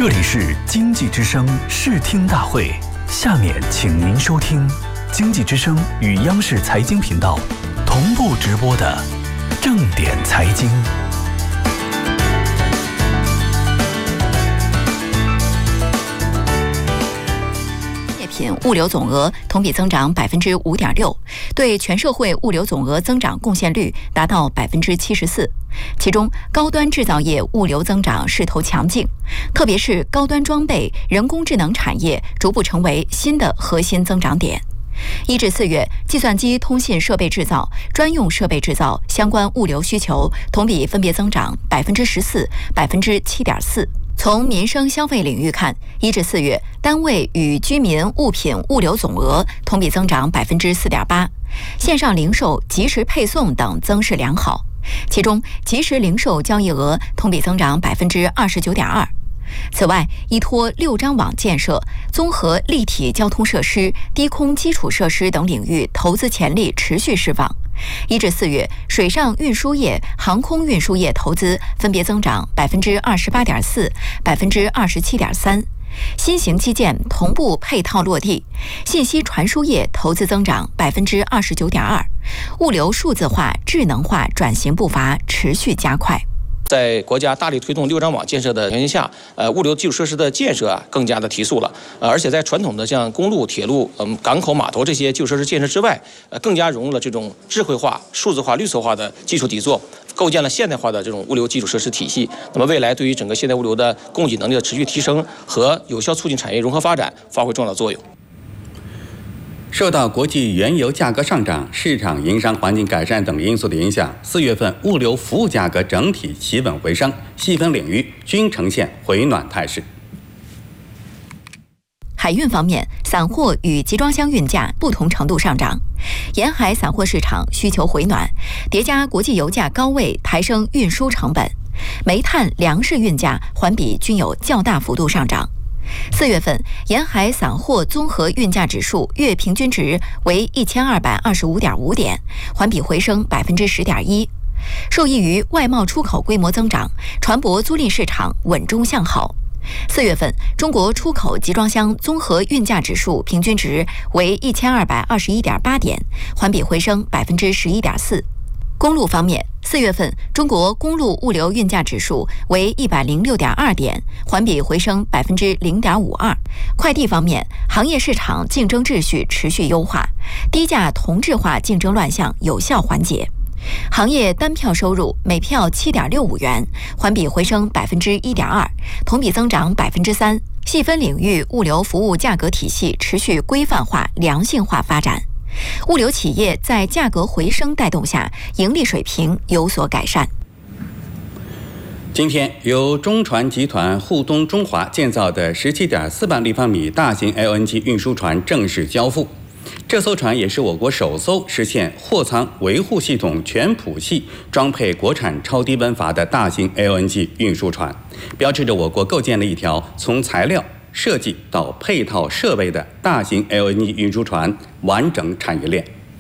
这里是经济之声视听大会，下面请您收听经济之声与央视财经频道同步直播的正点财经。 品物流总额同比增长5.6%，对全社会物流总额增长贡献率达到74%。其中，高端制造业物流增长势头强劲，特别是高端装备、人工智能产业逐步成为新的核心增长点。1至4月，计算机通信设备制造、专用设备制造相关物流需求同比分别增长14%、7.4%。从民生消费领域看，1至4月，单位与居民物品物流总额同比增长4.8%，线上零售、即时配送等增势良好。其中，即时零售交易额同比增长29.2%。此外，依托6张网建设、综合立体交通设施、低空基础设施等领域投资潜力持续释放。1至4月，水上运输业、航空运输业投资分别增长28.4%、27.3%。新型基建同步配套落地，信息传输业投资增长29.2%，物流数字化、智能化转型步伐持续加快。 在国家大力推动6张网建设的情形下，物流基础设施的建设更加的提速了，而且在传统的像公路、铁路、港口、码头这些基础设施建设之外，更加融入了这种智慧化、数字化、绿色化的基础底座，构建了现代化的这种物流基础设施体系。那么未来对于整个现代物流的供给能力的持续提升和有效促进产业融合发展发挥重要作用。 受到国际原油价格上涨、市场营商环境改善等因素的影响，4月份物流服务价格整体企稳回升，细分领域均呈现回暖态势。 海运方面，散货与集装箱运价不同程度上涨，沿海散货市场需求回暖，叠加国际油价高位抬升运输成本，煤炭、粮食运价环比均有较大幅度上涨。4月份，沿海散货综合运价指数月平均值为1225.5点，环比回升10.1%。受益于外贸出口规模增长，船舶租赁市场稳中向好。4月份，中国出口集装箱综合运价指数平均值为1221.8点，环比回升11.4%。公路方面，4月份中国公路物流运价指数为106.2点，环比回升0.52%。快递方面，行业市场竞争秩序持续优化，低价同质化竞争乱象有效缓解。行业单票收入每票7.65元，环比回升1.2%，同比增长3%。细分领域物流服务价格体系持续规范化、良性化发展。物流企业在价格回升带动下，盈利水平有所改善。 今天，由中船集团沪东中华建造的17.4万立方米大型 LNG 运输船正式交付。这艘船也是我国首艘实现货舱维护系统全谱系装配国产超低温阀的大型 LNG 运输船，标志着我国构建了一条从材料、设计到配套设备的大型 LNG 运输船完整产业链。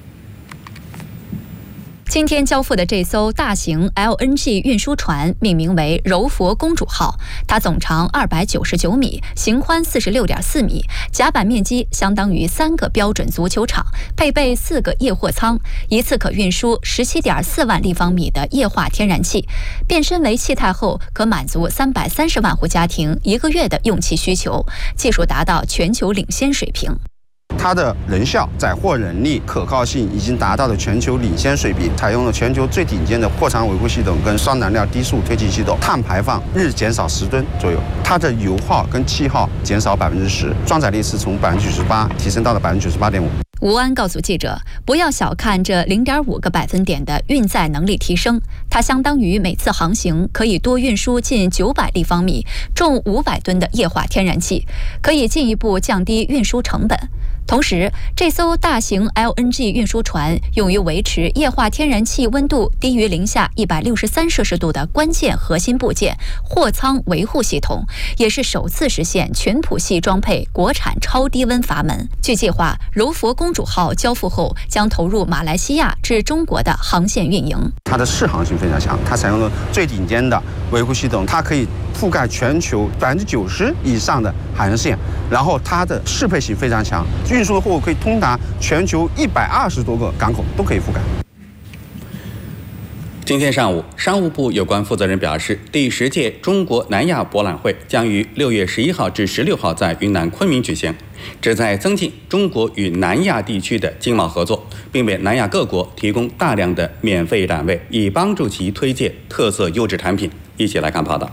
今天交付的这艘大型 LNG 运输船命名为柔佛公主号，它总长299米，型宽46.4米，甲板面积相当于3个标准足球场，配备4个液货舱，一次可运输17.4万立方米的液化天然气，变身为气态后可满足330万户家庭1个月的用气需求，技术达到全球领先水平。 它的人效、载货能力、可靠性已经达到了全球领先水平，采用了全球最顶尖的货舱维护系统跟双燃料低速推进系统，碳排放日减少10吨左右，它的油耗跟气耗减少10%，装载力是从98%提升到了98.5%。 吴安告诉记者，不要小看这0.5个百分点的运载能力提升，它相当于每次航行可以多运输近900立方米、重500吨的液化天然气，可以进一步降低运输成本。 同时，这艘大型 LNG 运输船用于维持液化天然气温度低于零下163摄氏度的关键核心部件货舱维护系统，也是首次实现全谱系装配国产超低温阀门。据计划，柔佛公主号交付后将投入马来西亚至中国的航线运营。 它的适航性非常强，它采用了最顶尖的维护系统，它可以覆盖全球90%以上的海岸线，然后它的适配性非常强，运输的货物可以通达全球120多个港口都可以覆盖。 今天上午，商务部有关负责人表示，第10届中国南亚博览会将于6月11号至16号在云南昆明举行，旨在增进中国与南亚地区的经贸合作，并为南亚各国提供大量的免费展位，以帮助其推介特色优质产品。一起来看报道。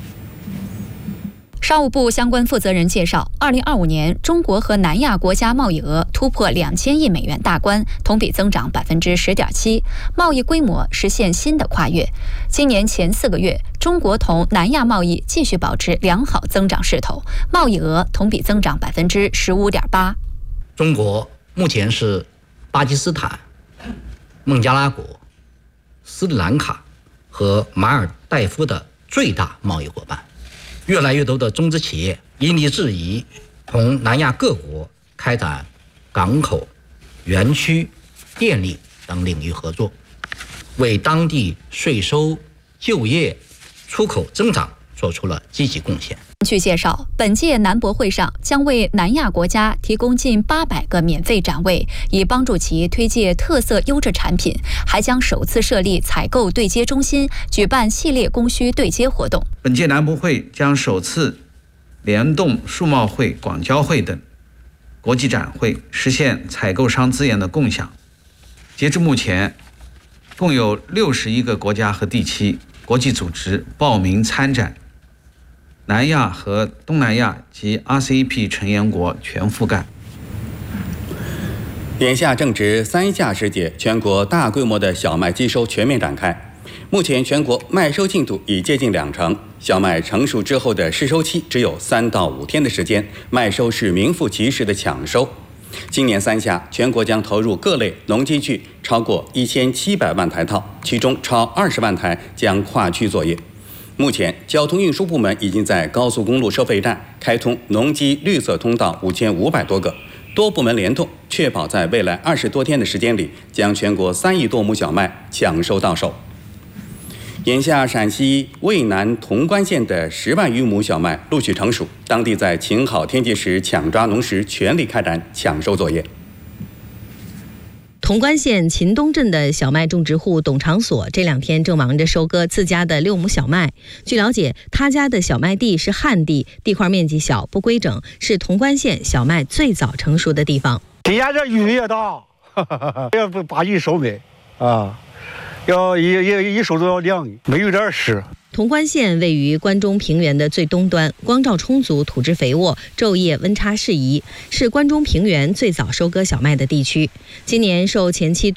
商务部相关负责人介绍，2025年中国和南亚国家贸易额突破2000亿美元大关，同比增长10.7%，贸易规模实现新的跨越。今年前4个月，中国同南亚贸易继续保持良好增长势头，贸易额同比增长15.8%。 中国目前是巴基斯坦、孟加拉国、斯里兰卡和马尔代夫的最大贸易伙伴。越来越多的中资企业因地制宜，同南亚各国开展港口、园区、电力等领域合作，为当地税收、就业、出口增长做出了积极贡献。 据介绍，本届南博会上将为南亚国家提供近800个免费展位，以帮助其推介特色优质产品，还将首次设立采购对接中心，举办系列供需对接活动。 本届南博会将首次联动数贸会、广交会等国际展会，实现采购商资源的共享。截至目前，共有61个国家和地区国际组织报名参展，南亚和东南亚及 RCEP 成员国全覆盖。 眼下正值3夏时节，全国大规模的小麦机收全面展开。目前全国麦收进度已接近20%，小麦成熟之后的试收期只有3到5天的时间，麦收是名副其实的抢收。今年3夏，全国将投入各类农机具超过1700万台套，其中超20万台将跨区作业。目前，交通运输部门已经在高速公路收费站开通农机绿色通道5500多个，多部门联动，确保在未来20多天的时间里，将全国3亿多亩小麦抢收到手。眼下，陕西渭南潼关县的10万余亩小麦陆续成熟，当地在晴好天气时抢抓农时全力开展抢收作业。 潼关县秦东镇的小麦种植户董长所这2天正忙着收割自家的6亩小麦。据了解，他家的小麦地是旱地，地块面积小不规整，是潼关县小麦最早成熟的地方。 今年这雨也大，要不把一收麦啊，要一收都要2亿，没有点湿。 潼关县位于关中平原的最东端，光照充足，土质肥沃，昼夜温差适宜，是关中平原最早收割小麦的地区。今年受前期